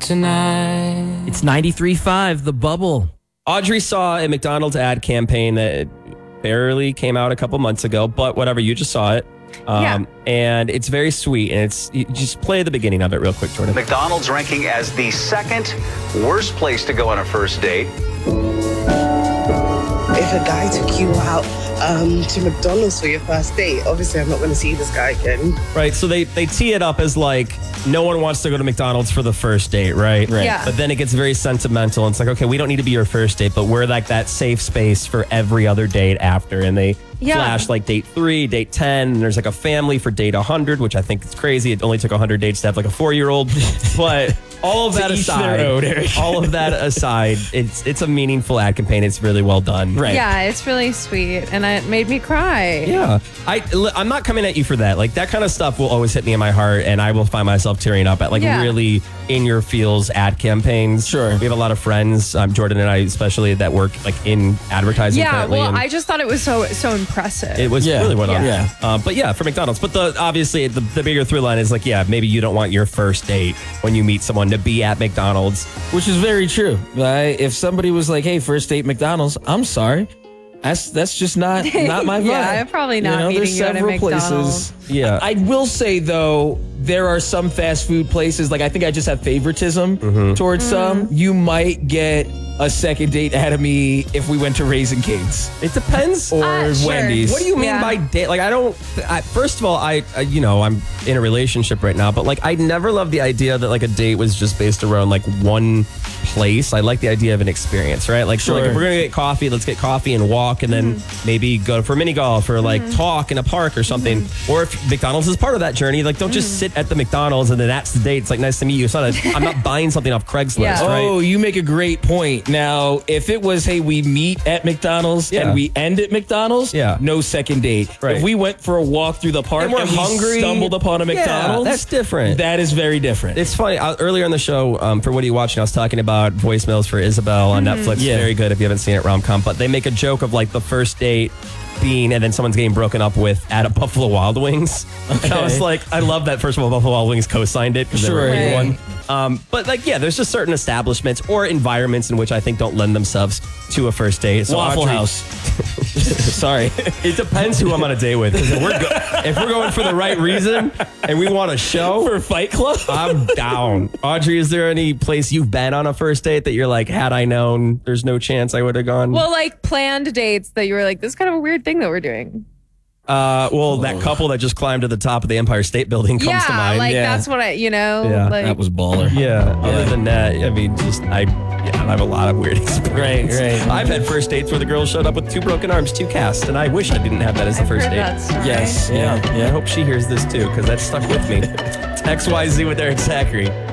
tonight. It's 93.5, The Bubble. Audrey saw a McDonald's ad campaign that barely came out a couple months ago, but whatever, you just saw it. And it's very sweet, and you just play the beginning of it real quick, Jordan. McDonald's ranking as the second worst place to go on a first date. If a guy took you out to McDonald's for your first date, obviously I'm not going to see this guy again. Right, so they tee it up as like, no one wants to go to McDonald's for the first date, right? Yeah. But then it gets very sentimental. It's like, okay, we don't need to be your first date, but we're like that safe space for every other date after. And they flash like date 3, date 10, and there's like a family for date 100, which I think is crazy. It only took 100 dates to have like a 4-year-old. But all of that aside, it's a meaningful ad campaign. It's really well done. Right. Yeah, it's really sweet, and it made me cry. Yeah. I'm not coming at you for that. Like, that kind of stuff will always hit me in my heart, and I will find myself tearing up at like really in your feels ad campaigns. Sure. We have a lot of friends, Jordan and I especially, that work like in advertising currently. Well, I just thought it was so impressive. It was really well done. Yeah. But yeah, for McDonald's. But obviously the bigger through line is like, maybe you don't want your first date when you meet someone to be at McDonald's. Which is very true. Right? If somebody was like, hey, first date McDonald's, I'm sorry. That's just not my vibe. Yeah, probably not meeting you at a McDonald's. Places. Yeah. I will say, though, there are some fast food places, like I think I just have favoritism towards some. You might get a second date out of me if we went to Raising Cane's. It depends. Or Sure. Wendy's. What do you mean by date? Like, first of all, I'm in a relationship right now, but like, I never loved the idea that like a date was just based around like one place. I like the idea of an experience, right? Like, so like if we're going to get coffee, let's get coffee and walk, and then maybe go for mini golf or like talk in a park or something. Or if McDonald's is part of that journey, like, don't just sit at the McDonald's and then that's the date. It's like, nice to meet you. It's not I'm not buying something off Craigslist, right? Oh, you make a great point. Now, if it was, hey, we meet at McDonald's and we end at McDonald's, no second date. Right. If we went for a walk through the park and we're hungry, stumbled upon a McDonald's, that's different. That is very different. It's funny. Earlier in the show, for What Are You Watching, I was talking about Voicemails for Isabel on Netflix. Very good if you haven't seen it, rom-com. But they make a joke of like the first date being, and then someone's getting broken up with at a Buffalo Wild Wings. Okay. And I was like, I love that. First of all, Buffalo Wild Wings co-signed it because they were a big one. But like, there's just certain establishments or environments in which I think don't lend themselves to a first date. So Waffle House. Sorry. It depends who I'm on a date with. If we're going for the right reason and we want a show for Fight Club, I'm down. Audrey, is there any place you've been on a first date that you're like, had I known, there's no chance I would have gone? Well, like planned dates that you were like, this is kind of a weird thing that we're doing. That couple that just climbed to the top of the Empire State Building comes to mind. That's what like, that was baller. Other than that, I mean, I have a lot of weird experiences. Right. I've had first dates where the girl showed up with 2 broken arms, 2 casts, and I wish I didn't have that as the first date. Yes. Yeah. I hope she hears this too, because that stuck with me. It's XYZ with Eric Zachary.